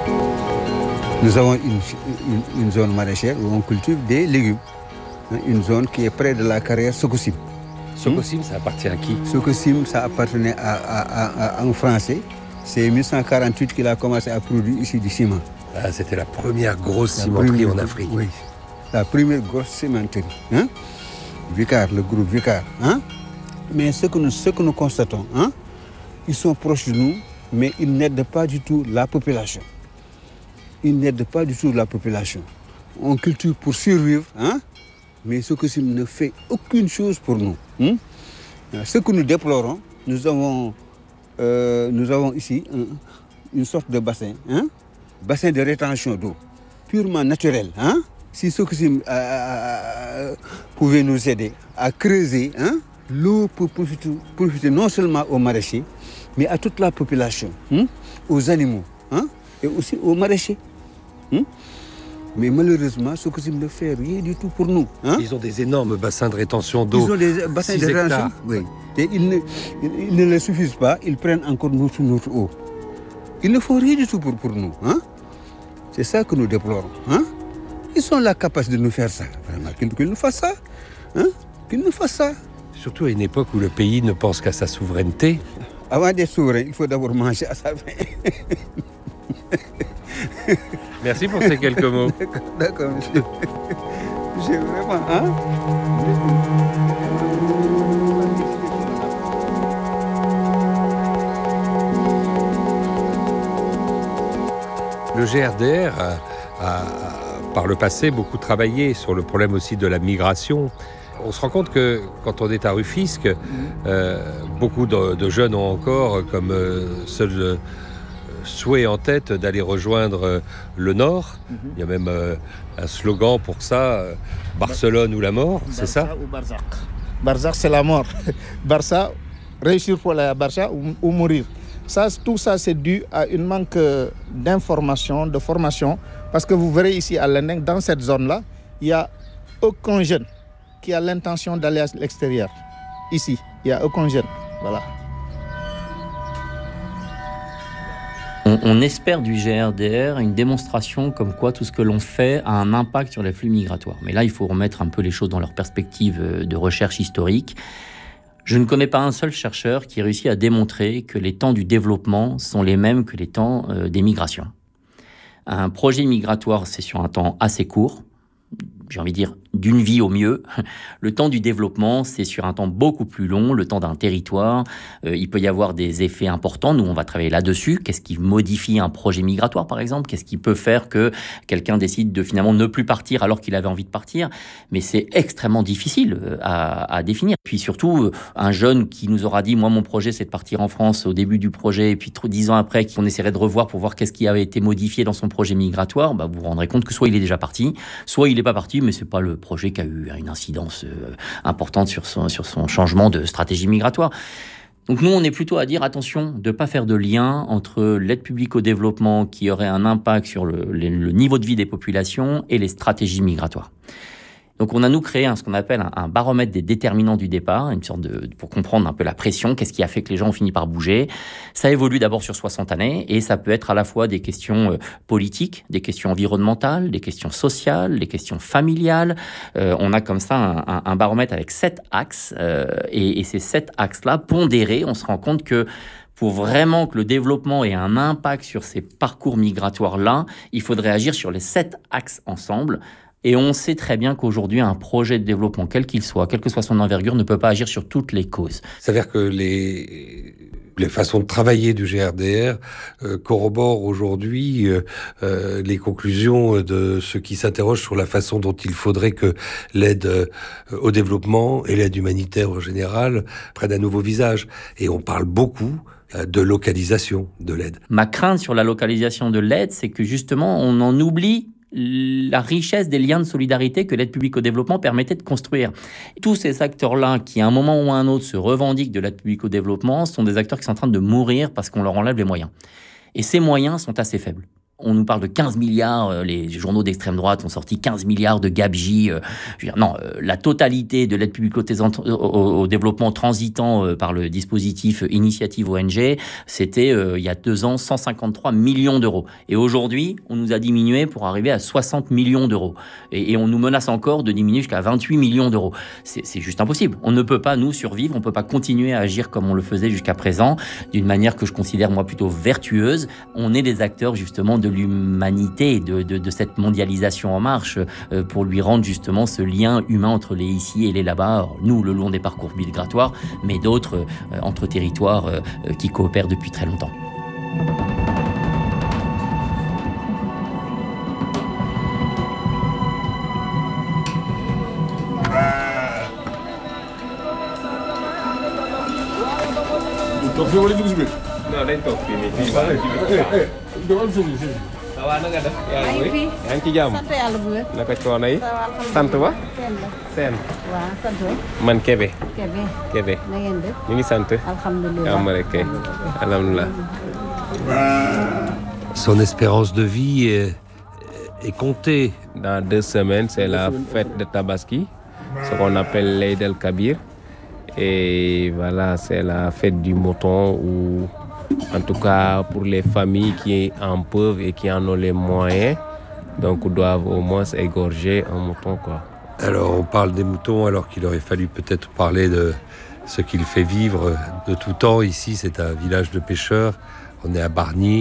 Nous avons une zone maraîchère où on cultive des légumes. Une zone qui est près de la carrière Sococim. Sococim, ça appartient à qui? Sococim, ça appartenait à un Français. C'est en 1948 qu'il a commencé à produire ici du ciment. Ah, c'était la première grosse cimenterie en Afrique. Oui, la première grosse cimenterie. Vicar, le groupe Vicar. Mais ce que nous constatons, ils sont proches de nous, mais ils n'aident pas du tout la population. Ils n'aident pas du tout la population. On cultive pour survivre, mais Sococim ne fait aucune chose pour nous. Ce que nous déplorons, nous avons ici une sorte de bassin, bassin de rétention d'eau, purement naturel. Si Sococim pouvait nous aider à creuser, l'eau pour profiter non seulement aux maraîchers, mais à toute la population, aux animaux, et aussi aux maraîchers. Mais malheureusement, Sococim ne fait rien du tout pour nous. Ils ont des énormes bassins de rétention d'eau. Ils ont des bassins de rétention, oui. Et ils ne les suffisent pas, ils prennent encore notre eau. Ils ne font rien du tout pour nous. C'est ça que nous déplorons. Ils sont là capables de nous faire ça. Vraiment, qu'ils nous fassent ça. Qu'ils nous fassent ça. Surtout à une époque où le pays ne pense qu'à sa souveraineté. Avant d'être souverain, il faut d'abord manger à sa faim. Merci pour ces quelques mots. D'accord, monsieur. J'ai vraiment, Le GRDR a, par le passé, beaucoup travaillé sur le problème aussi de la migration. On se rend compte que quand on est à Rufisque, beaucoup de jeunes ont encore comme seul souhait en tête d'aller rejoindre le Nord. Il y a même un slogan pour ça, Barcelone ou la mort, c'est ça? Barça ou Barzak. Barzak, c'est la mort. Barça, réussir pour la Barça ou mourir. Tout ça, c'est dû à une manque d'information, de formation. Parce que vous verrez ici à Lendeng, dans cette zone-là, il n'y a aucun jeune qui a l'intention d'aller à l'extérieur. Ici, il n'y a aucun jeune. Voilà. On espère du GRDR une démonstration comme quoi tout ce que l'on fait a un impact sur les flux migratoires. Mais là, il faut remettre un peu les choses dans leur perspective de recherche historique. Je ne connais pas un seul chercheur qui réussit à démontrer que les temps du développement sont les mêmes que les temps des migrations. Un projet migratoire, c'est sur un temps assez court, j'ai envie de dire d'une vie au mieux. Le temps du développement, c'est sur un temps beaucoup plus long, le temps d'un territoire. Il peut y avoir des effets importants. Nous, on va travailler là-dessus. Qu'est-ce qui modifie un projet migratoire, par exemple? Qu'est-ce qui peut faire que quelqu'un décide de finalement ne plus partir alors qu'il avait envie de partir? Mais c'est extrêmement difficile à définir. Puis surtout, un jeune qui nous aura dit « Moi, mon projet, c'est de partir en France au début du projet. » Et puis 10 ans après, qu'on essaierait de revoir pour voir qu'est-ce qui avait été modifié dans son projet migratoire, vous vous rendrez compte que soit il est déjà parti, soit il n'est pas parti, mais c'est pas le projet qui a eu une incidence importante sur son changement de stratégie migratoire. Donc nous, on est plutôt à dire attention de ne pas faire de lien entre l'aide publique au développement qui aurait un impact sur le niveau de vie des populations et les stratégies migratoires. Donc on a nous créé ce qu'on appelle un baromètre des déterminants du départ, une sorte pour comprendre un peu la pression, qu'est-ce qui a fait que les gens ont fini par bouger. Ça évolue d'abord sur 60 années et ça peut être à la fois des questions politiques, des questions environnementales, des questions sociales, des questions familiales. On a comme ça un baromètre avec 7 axes et ces 7 axes-là pondérés, on se rend compte que pour vraiment que le développement ait un impact sur ces parcours migratoires-là, il faudrait agir sur les 7 axes ensemble. Et on sait très bien qu'aujourd'hui, un projet de développement, quel qu'il soit, quelle que soit son envergure, ne peut pas agir sur toutes les causes. C'est-à-dire que les façons de travailler du GRDR corroborent aujourd'hui les conclusions de ceux qui s'interrogent sur la façon dont il faudrait que l'aide au développement et l'aide humanitaire en général prennent un nouveau visage. Et on parle beaucoup de localisation de l'aide. Ma crainte sur la localisation de l'aide, c'est que justement, on en oublie la richesse des liens de solidarité que l'aide publique au développement permettait de construire. Tous ces acteurs-là, qui à un moment ou à un autre se revendiquent de l'aide publique au développement, sont des acteurs qui sont en train de mourir parce qu'on leur enlève les moyens. Et ces moyens sont assez faibles. On nous parle de 15 milliards, les journaux d'extrême droite ont sorti 15 milliards de gabegie. La totalité de l'aide publique au développement transitant par le dispositif Initiative ONG, c'était il y a 2 ans 153 millions d'euros. Et aujourd'hui, on nous a diminué pour arriver à 60 millions d'euros. Et on nous menace encore de diminuer jusqu'à 28 millions d'euros. C'est juste impossible. On ne peut pas, nous, survivre, on ne peut pas continuer à agir comme on le faisait jusqu'à présent, d'une manière que je considère, moi, plutôt vertueuse. On est des acteurs, justement, de l'humanité, de cette mondialisation en marche, pour lui rendre justement ce lien humain entre les ici et les là-bas, nous le long des parcours migratoires, mais d'autres entre territoires qui coopèrent depuis très longtemps. waaw na nga def yaa ngi ci jàmm sant yàlla bu wér naka coono yi sant ba seen waaw sant man Kébé Kébé na ngeen def ñu ngi sant alhamdulilah am rek kay alhamdulilah. Son espérance de vie est comptée. Dans 2 semaines, c'est la fête de Tabaski, ce qu'on appelle l'Eid el-Kabir. Et voilà, c'est la fête du mouton où, en tout cas pour les familles qui en peuvent et qui en ont les moyens, donc doivent au moins égorger un mouton, quoi. Alors on parle des moutons alors qu'il aurait fallu peut-être parler de ce qu'il fait vivre de tout temps. Ici, c'est un village de pêcheurs. On est à Bargny.